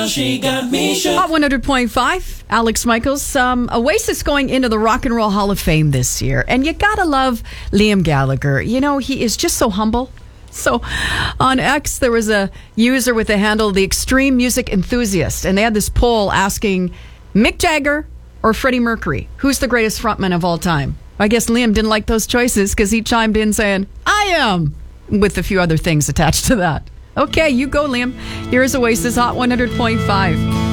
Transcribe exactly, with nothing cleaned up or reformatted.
She got me shook. Hot one hundred point five, Alex Michaels. Um, Oasis going into the Rock and Roll Hall of Fame this year. And you gotta love Liam Gallagher. You know, he is just so humble. So on X, there was a user with the handle, The Extreme Music Enthusiast. And they had this poll asking Mick Jagger or Freddie Mercury, who's the greatest frontman of all time? I guess Liam didn't like those choices because he chimed in saying, I am, with a few other things attached to that. Okay, you go, Liam. Here's Oasis Hot one hundred point five.